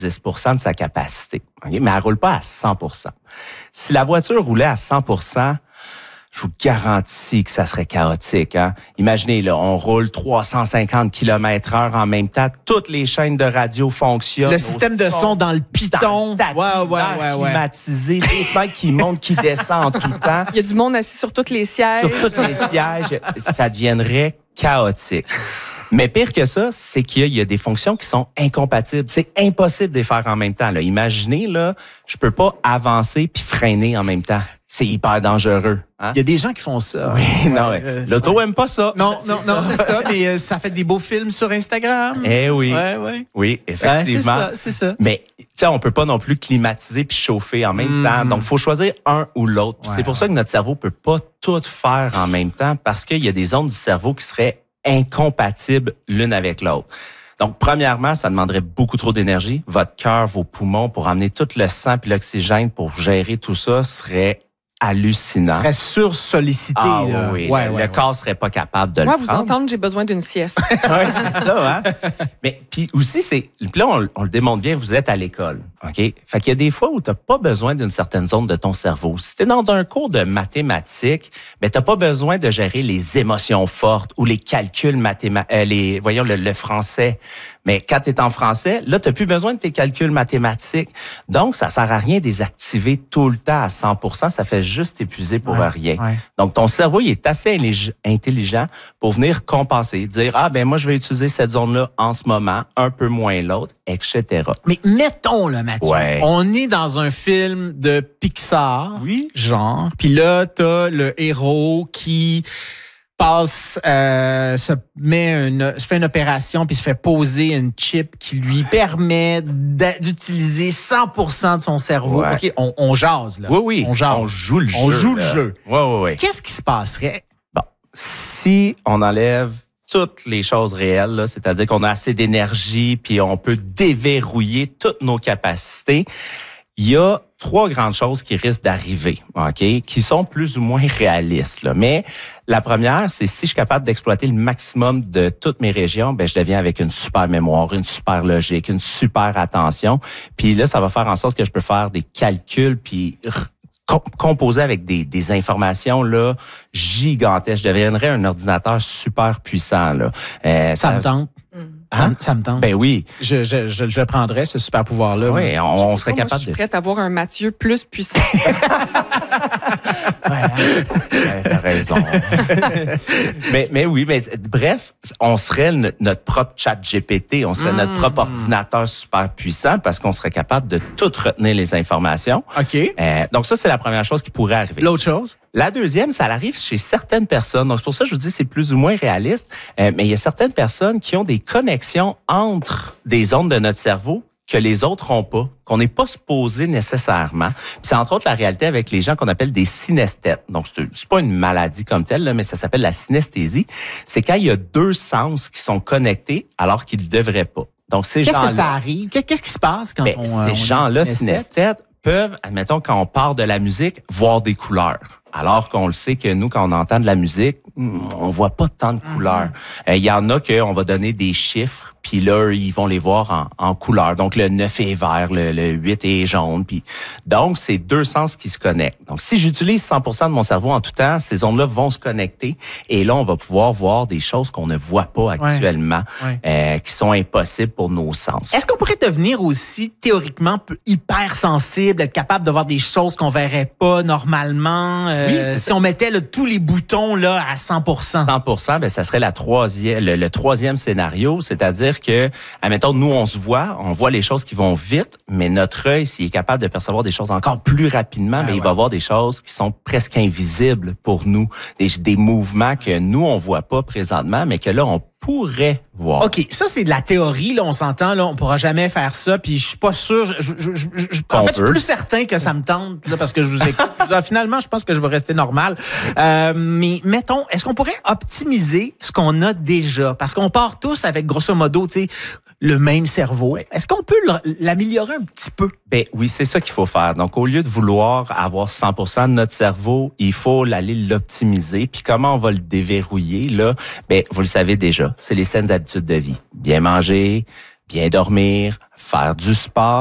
10% de sa capacité. Okay? Mais elle roule pas à 100%. Si la voiture roulait à 100%, je vous garantis que ça serait chaotique. Hein? Imaginez, là, on roule 350 km/h en même temps. Toutes les chaînes de radio fonctionnent. Le système de son dans le piton. Ouais. Climatisé, les mecs qui montent, qui descendent tout le temps. Il y a du monde assis sur tous les sièges. Sur tous les sièges, ça deviendrait chaotique. Mais pire que ça, c'est qu'il y a des fonctions qui sont incompatibles. C'est impossible de les faire en même temps. Là. Imaginez, là, je peux pas avancer puis freiner en même temps. C'est hyper dangereux. Hein? Il y a des gens qui font ça. Oui, non, l'auto aime pas ça. Non, c'est ça, mais ça fait des beaux films sur Instagram. Eh oui. Ouais. Oui, effectivement. C'est ça. Mais, tu sais, on peut pas non plus climatiser puis chauffer en même temps. Donc, faut choisir un ou l'autre. C'est pour ça que notre cerveau peut pas tout faire en même temps parce qu'il y a des zones du cerveau qui seraient incompatibles l'une avec l'autre. Donc, premièrement, ça demanderait beaucoup trop d'énergie. Votre cœur, vos poumons, pour amener tout le sang et l'oxygène pour gérer tout ça, serait hallucinant. Serait sursollicité. Oui. Le corps serait pas capable de le prendre. Moi, vous entendre, j'ai besoin d'une sieste. Oui, c'est ça, hein? Mais puis aussi, là, on le démontre bien, vous êtes à l'école, OK? Fait qu'il y a des fois où tu n'as pas besoin d'une certaine zone de ton cerveau. Si tu es dans un cours de mathématiques, ben tu n'as pas besoin de gérer les émotions fortes ou les calculs mathématiques, le français. Mais quand tu es en français, là, tu n'as plus besoin de tes calculs mathématiques. Donc, ça sert à rien de les activer tout le temps à 100%. Ça fait juste épuiser pour rien. Ouais. Donc, ton cerveau, il est assez intelligent pour venir compenser. Dire, moi, je vais utiliser cette zone-là en ce moment, un peu moins l'autre, etc. Mais mettons, là, Mathieu, on est dans un film de Pixar, genre, puis là, t'as le héros qui se fait une opération puis se fait poser une chip qui lui permet d'utiliser 100% de son cerveau. OK, on jase, là. Oui. On jase. On joue le jeu. On joue le jeu. Oui. Qu'est-ce qui se passerait? Bon, si on enlève toutes les choses réelles, là, c'est-à-dire qu'on a assez d'énergie puis on peut déverrouiller toutes nos capacités, il y a 3 grandes choses qui risquent d'arriver, OK, qui sont plus ou moins réalistes, là. Mais la première, c'est si je suis capable d'exploiter le maximum de toutes mes régions, je deviens avec une super mémoire, une super logique, une super attention. Puis là, ça va faire en sorte que je peux faire des calculs puis composer avec des informations là gigantesques. Je deviendrais un ordinateur super puissant, là. Ça me tente. Hein? Ça me tente. Ben oui. Je prendrais ce super pouvoir-là. Oui, on serait capable moi, je suis prête à avoir un Mathieu plus puissant. T'as raison. mais oui, bref, on serait notre propre chat GPT, on serait notre propre ordinateur super puissant parce qu'on serait capable de tout retenir les informations. OK. Donc ça, c'est la première chose qui pourrait arriver. L'autre chose? La deuxième, ça arrive chez certaines personnes. Donc, c'est pour ça que je vous dis c'est plus ou moins réaliste. Mais il y a certaines personnes qui ont des connexions entre des zones de notre cerveau que les autres n'ont pas, qu'on n'est pas supposé nécessairement. Puis c'est entre autres la réalité avec les gens qu'on appelle des synesthètes. Donc, c'est pas une maladie comme telle, là, mais ça s'appelle la synesthésie. C'est quand il y a 2 sens qui sont connectés alors qu'ils ne devraient pas. Donc, ces gens-là... Qu'est-ce que ça arrive? Qu'est-ce qui se passe quand ces gens-là, synesthètes, peuvent, admettons, quand on part de la musique, voir des couleurs. Alors qu'on le sait que nous, quand on entend de la musique, on voit pas tant de couleurs. Il y en a qu'on va donner des chiffres, puis là, ils vont les voir en couleurs. Donc, le 9 est vert, le 8 est jaune. Puis donc, c'est 2 sens qui se connectent. Donc, si j'utilise 100% de mon cerveau en tout temps, ces zones-là vont se connecter. Et là, on va pouvoir voir des choses qu'on ne voit pas actuellement, qui sont impossibles pour nos sens. Est-ce qu'on pourrait devenir aussi, théoriquement, hypersensible, être capable de voir des choses qu'on verrait pas normalement? Si on mettait tous les boutons là à 100%. 100%, ça serait le troisième scénario, c'est-à-dire que, admettons, nous on voit les choses qui vont vite, mais notre œil, s'il est capable de percevoir des choses encore plus rapidement, il va voir des choses qui sont presque invisibles pour nous, des mouvements que nous on voit pas présentement, mais que là on pourrait voir. OK, ça c'est de la théorie, là, on s'entend, là, on pourra jamais faire ça, puis je suis pas sûr, en fait, je suis plus certain que ça me tente, là, parce que je vous écoute. Finalement, je pense que je vais rester normal. Mais mettons, est-ce qu'on pourrait optimiser ce qu'on a déjà? Parce qu'on part tous avec, grosso modo, tu sais, le même cerveau. Est-ce qu'on peut l'améliorer un petit peu? Ben oui, c'est ça qu'il faut faire. Donc, au lieu de vouloir avoir 100% de notre cerveau, il faut aller l'optimiser. Puis comment on va le déverrouiller, là? Ben, vous le savez déjà. C'est les saines habitudes de vie. Bien manger, bien dormir, faire du sport.